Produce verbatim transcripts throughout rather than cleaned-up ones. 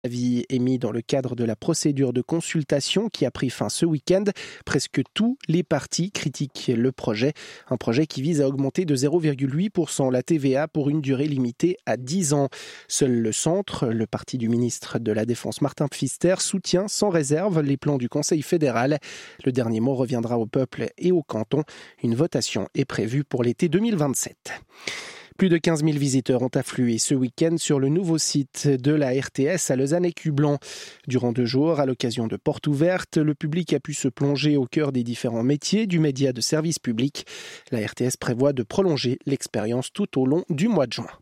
Avis émis dans le cadre de la procédure de consultation qui a pris fin ce week-end. Presque tous les partis critiquent le projet. Un projet qui vise à augmenter de zéro virgule huit pour cent la T V A pour une durée limitée à dix ans. Seul le centre, le parti du ministre de la Défense Martin Pfister, soutient sans réserve les plans du Conseil fédéral. Le dernier mot reviendra au peuple et au canton. Une votation est prévue pour l'été deux mille vingt-sept. Plus de quinze mille visiteurs ont afflué ce week-end sur le nouveau site de la R T S à Lausanne-Écublens. Durant deux jours, à l'occasion de portes ouvertes, le public a pu se plonger au cœur des différents métiers du média de service public. La R T S prévoit de prolonger l'expérience tout au long du mois de juin.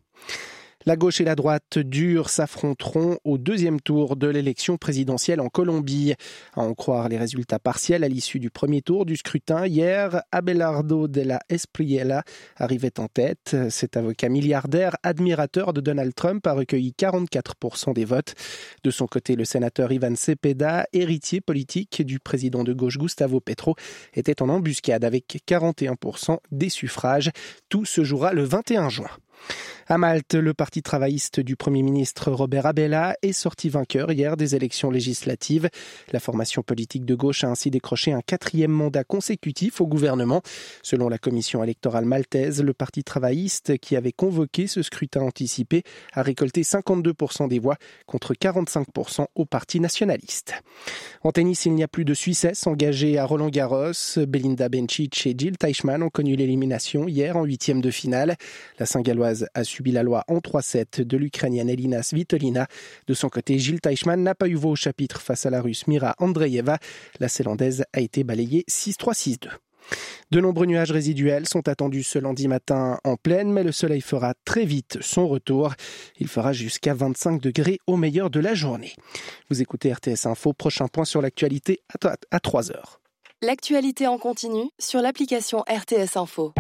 La gauche et la droite dure s'affronteront au deuxième tour de l'élection présidentielle en Colombie. À en croire les résultats partiels à l'issue du premier tour du scrutin, hier, Abelardo de la Espriella arrivait en tête. Cet avocat milliardaire, admirateur de Donald Trump, a recueilli quarante-quatre pour cent des votes. De son côté, le sénateur Ivan Cepeda, héritier politique du président de gauche Gustavo Petro, était en embuscade avec quarante et un pour cent des suffrages. Tout se jouera le vingt et un juin. À Malte, le parti travailliste du Premier ministre Robert Abela est sorti vainqueur hier des élections législatives. La formation politique de gauche a ainsi décroché un quatrième mandat consécutif au gouvernement. Selon la commission électorale maltaise, le parti travailliste qui avait convoqué ce scrutin anticipé a récolté cinquante-deux pour cent des voix contre quarante-cinq pour cent au parti nationaliste. En tennis, il n'y a plus de Suissesses engagées à Roland-Garros. Belinda Bencic et Jil Teichmann ont connu l'élimination hier en huitième de finale. La Saint-Galloise a subi la loi en trois sept de l'Ukrainienne Elina Svitolina. De son côté, Jil Teichmann n'a pas eu voix au chapitre face à la Russe Mira Andreeva. La Zélandaise a été balayée six trois six deux. De nombreux nuages résiduels sont attendus ce lundi matin en plaine, mais le soleil fera très vite son retour. Il fera jusqu'à vingt-cinq degrés au meilleur de la journée. Vous écoutez R T S Info, prochain point sur l'actualité à trois heures. L'actualité en continu sur l'application R T S Info.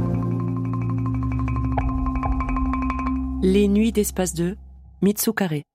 Les nuits d'Espace deux, Mitsukare.